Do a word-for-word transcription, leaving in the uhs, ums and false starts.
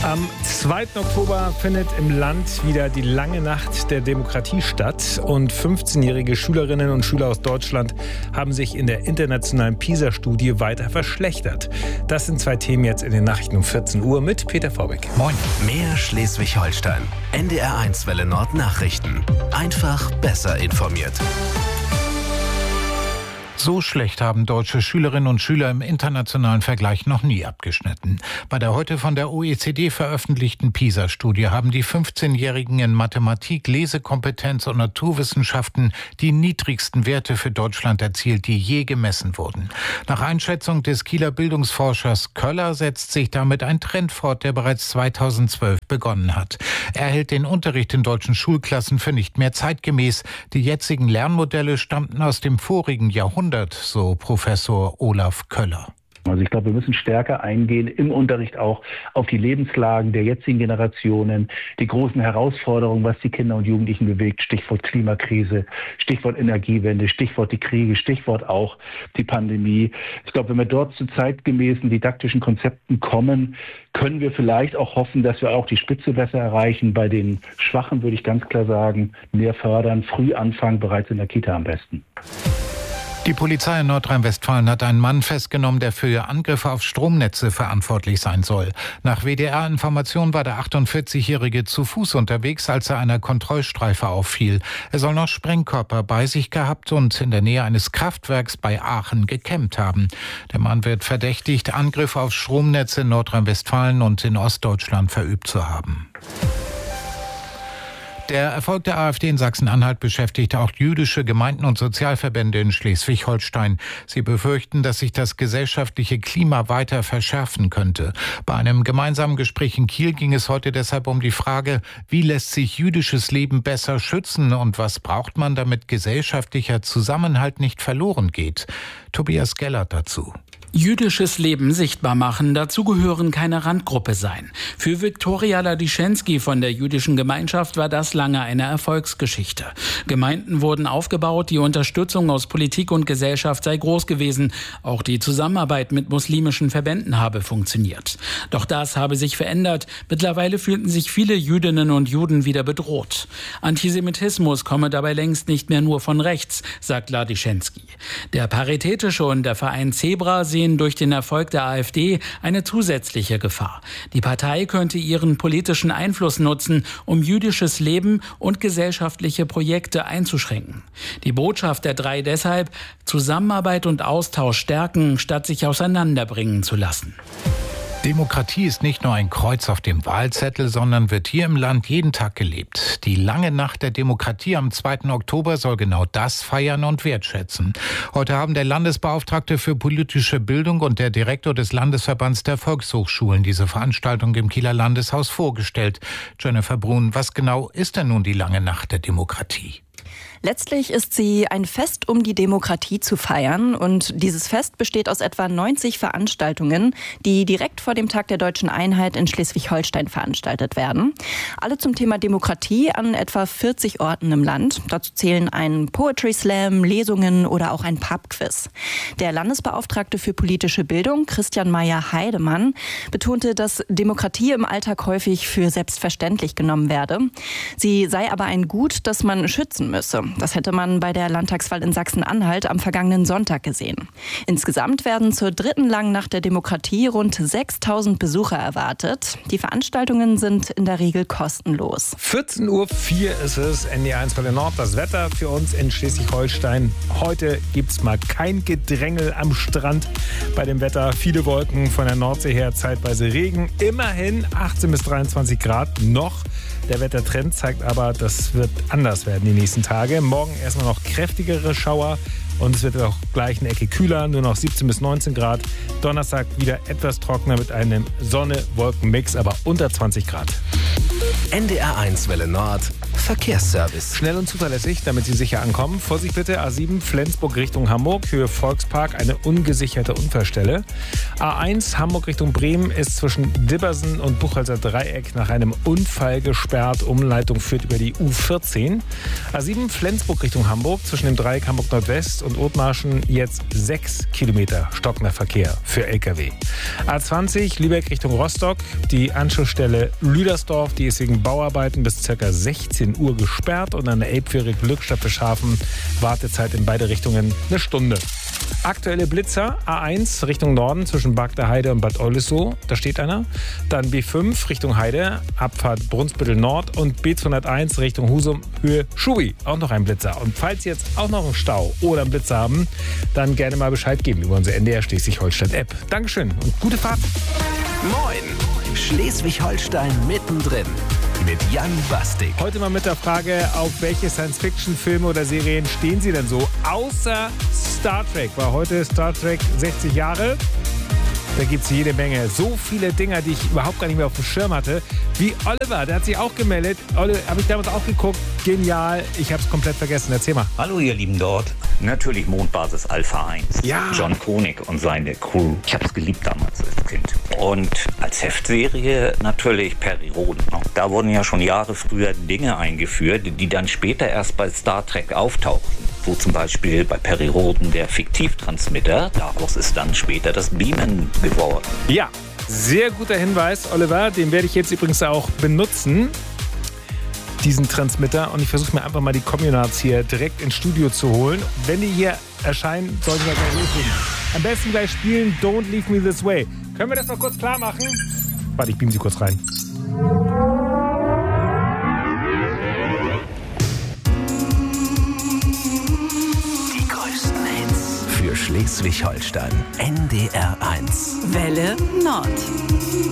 Am zweiten Oktober findet im Land wieder die lange Nacht der Demokratie statt und fünfzehnjährige Schülerinnen und Schüler aus Deutschland haben sich in der internationalen PISA-Studie weiter verschlechtert. Das sind zwei Themen jetzt in den Nachrichten um vierzehn Uhr mit Peter Vorbeck. Moin. Mehr Schleswig-Holstein. N D R eins Welle Nord Nachrichten. Einfach besser informiert. So schlecht haben deutsche Schülerinnen und Schüler im internationalen Vergleich noch nie abgeschnitten. Bei der heute von der O E C D veröffentlichten PISA-Studie haben die fünfzehnjährigen in Mathematik, Lesekompetenz und Naturwissenschaften die niedrigsten Werte für Deutschland erzielt, die je gemessen wurden. Nach Einschätzung des Kieler Bildungsforschers Köller setzt sich damit ein Trend fort, der bereits zweitausendzwölf begonnen hat. Er hält den Unterricht in deutschen Schulklassen für nicht mehr zeitgemäß. Die jetzigen Lernmodelle stammten aus dem vorigen Jahrhundert, so Professor Olaf Köller. Also ich glaube, wir müssen stärker eingehen im Unterricht auch auf die Lebenslagen der jetzigen Generationen, die großen Herausforderungen, was die Kinder und Jugendlichen bewegt, Stichwort Klimakrise, Stichwort Energiewende, Stichwort die Kriege, Stichwort auch die Pandemie. Ich glaube, wenn wir dort zu zeitgemäßen didaktischen Konzepten kommen, können wir vielleicht auch hoffen, dass wir auch die Spitze besser erreichen. Bei den Schwachen würde ich ganz klar sagen, mehr fördern, früh anfangen, bereits in der Kita am besten. Die Polizei in Nordrhein-Westfalen hat einen Mann festgenommen, der für Angriffe auf Stromnetze verantwortlich sein soll. Nach W D R-Informationen war der achtundvierzigjährige zu Fuß unterwegs, als er einer Kontrollstreife auffiel. Er soll noch Sprengkörper bei sich gehabt und in der Nähe eines Kraftwerks bei Aachen gecampt haben. Der Mann wird verdächtigt, Angriffe auf Stromnetze in Nordrhein-Westfalen und in Ostdeutschland verübt zu haben. Der Erfolg der AfD in Sachsen-Anhalt beschäftigt auch jüdische Gemeinden und Sozialverbände in Schleswig-Holstein. Sie befürchten, dass sich das gesellschaftliche Klima weiter verschärfen könnte. Bei einem gemeinsamen Gespräch in Kiel ging es heute deshalb um die Frage, wie lässt sich jüdisches Leben besser schützen und was braucht man, damit gesellschaftlicher Zusammenhalt nicht verloren geht. Tobias Gellert dazu. Jüdisches Leben sichtbar machen, dazu gehören keine Randgruppe sein. Für Viktoria Ladischenski von der jüdischen Gemeinschaft war das lange eine Erfolgsgeschichte. Gemeinden wurden aufgebaut, die Unterstützung aus Politik und Gesellschaft sei groß gewesen. Auch die Zusammenarbeit mit muslimischen Verbänden habe funktioniert. Doch das habe sich verändert. Mittlerweile fühlten sich viele Jüdinnen und Juden wieder bedroht. Antisemitismus komme dabei längst nicht mehr nur von rechts, sagt Ladischenski. Der Paritätische und der Verein Zebra sehen durch den Erfolg der AfD eine zusätzliche Gefahr. Die Partei könnte ihren politischen Einfluss nutzen, um jüdisches Leben und gesellschaftliche Projekte einzuschränken. Die Botschaft der drei deshalb: Zusammenarbeit und Austausch stärken, statt sich auseinanderbringen zu lassen. Demokratie ist nicht nur ein Kreuz auf dem Wahlzettel, sondern wird hier im Land jeden Tag gelebt. Die lange Nacht der Demokratie am zweiten Oktober soll genau das feiern und wertschätzen. Heute haben der Landesbeauftragte für politische Bildung und der Direktor des Landesverbands der Volkshochschulen diese Veranstaltung im Kieler Landeshaus vorgestellt. Jennifer Brun, was genau ist denn nun die lange Nacht der Demokratie? Letztlich ist sie ein Fest, um die Demokratie zu feiern. Und dieses Fest besteht aus etwa neunzig Veranstaltungen, die direkt vor dem Tag der Deutschen Einheit in Schleswig-Holstein veranstaltet werden. Alle zum Thema Demokratie an etwa vierzig Orten im Land. Dazu zählen ein Poetry Slam, Lesungen oder auch ein Pubquiz. Der Landesbeauftragte für politische Bildung, Christian Meyer-Heidemann, betonte, dass Demokratie im Alltag häufig für selbstverständlich genommen werde. Sie sei aber ein Gut, das man schützen müsse. Das hätte man bei der Landtagswahl in Sachsen-Anhalt am vergangenen Sonntag gesehen. Insgesamt werden zur dritten langen Nacht der Demokratie rund sechstausend Besucher erwartet. Die Veranstaltungen sind in der Regel kostenlos. vierzehn Uhr vier ist es, N D R eins Welle Nord. Das Wetter für uns in Schleswig-Holstein. Heute gibt es mal kein Gedrängel am Strand bei dem Wetter. Viele Wolken von der Nordsee her, zeitweise Regen. Immerhin achtzehn bis dreiundzwanzig Grad noch. Der Wettertrend zeigt aber, das wird anders werden die nächsten Tage. Morgen erstmal noch kräftigere Schauer und es wird auch gleich eine Ecke kühler, nur noch siebzehn bis neunzehn Grad. Donnerstag wieder etwas trockener mit einem Sonne-Wolken-Mix, aber unter zwanzig Grad. N D R eins Welle Nord Verkehrsservice. Schnell und zuverlässig, damit Sie sicher ankommen. Vorsicht bitte, A sieben Flensburg Richtung Hamburg, Höhe Volkspark, eine ungesicherte Unfallstelle. A eins Hamburg Richtung Bremen ist zwischen Dibbersen und Buchholzer Dreieck nach einem Unfall gesperrt. Umleitung führt über die U vierzehn. A sieben Flensburg Richtung Hamburg, zwischen dem Dreieck Hamburg Nordwest und Othmarschen jetzt sechs Kilometer stockender Verkehr für L K W. A zwanzig Lübeck Richtung Rostock, die Anschlussstelle Lüdersdorf, die ist wegen Bauarbeiten bis ca. sechzehn Uhr gesperrt und an der Elbfähre Glückstadt Bischhafen Wartezeit in beide Richtungen eine Stunde. Aktuelle Blitzer, A eins Richtung Norden zwischen Barg der Heide und Bad Oldesloe, da steht einer. Dann B fünf Richtung Heide, Abfahrt Brunsbüttel Nord und B zweihunderteins Richtung Husum, Höhe Schubi, auch noch ein Blitzer. Und falls Sie jetzt auch noch einen Stau oder einen Blitzer haben, dann gerne mal Bescheid geben über unsere N D R Schleswig-Holstein-App. Dankeschön und gute Fahrt. Moin, Schleswig-Holstein mittendrin mit Jan Bastik. Heute mal mit der Frage, auf welche Science-Fiction-Filme oder Serien stehen Sie denn so? Außer Star Trek, war heute Star Trek sechzig Jahre. Da gibt es jede Menge. So viele Dinger, die ich überhaupt gar nicht mehr auf dem Schirm hatte. Wie Oliver, der hat sich auch gemeldet. Oliver, habe ich damals auch geguckt. Genial. Ich habe es komplett vergessen. Erzähl mal. Hallo ihr Lieben dort. Natürlich Mondbasis Alpha eins. Ja. John Koenig und seine Crew. Ich habe es geliebt damals als Kind. Und als Heftserie natürlich Perry Rhodan. Da wurden ja schon Jahre früher Dinge eingeführt, die dann später erst bei Star Trek auftauchten. So zum Beispiel bei Perry Rhodan der Fiktivtransmitter. Daraus ist dann später das Beamen geworden. Ja, sehr guter Hinweis, Oliver. Den werde ich jetzt übrigens auch benutzen, diesen Transmitter. Und ich versuche mir einfach mal die Communards hier direkt ins Studio zu holen. Wenn die hier erscheinen, sollten wir gleich loslegen. Am besten gleich spielen Don't Leave Me This Way. Können wir das noch kurz klar machen? Warte, ich beam sie kurz rein. Die größten Hits für Schleswig-Holstein. N D R eins. Welle Nord.